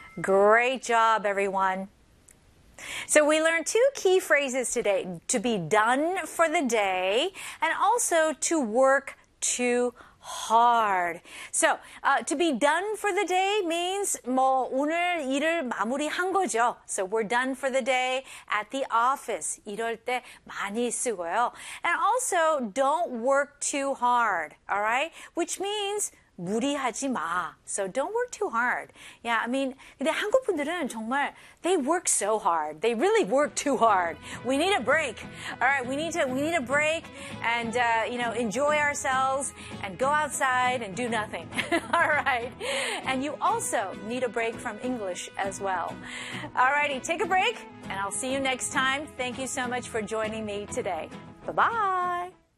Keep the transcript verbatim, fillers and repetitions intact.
Great job, everyone. So we learned two key phrases today, to be done for the day and also to work too hard. So uh, to be done for the day means 뭐 오늘 일을 마무리한 거죠. So we're done for the day at the office. 이럴 때 많이 쓰고요. And also don't work too hard. All right? Which means 무리하지 마. So don't work too hard. Yeah, I mean, 근데 한국 분들은 정말 they work so hard. They really work too hard. We need a break. All right, we need to we need a break and uh, you know, enjoy ourselves and go outside and do nothing. All right. And you also need a break from English as well. All righty, take a break and I'll see you next time. Thank you so much for joining me today. Bye-bye.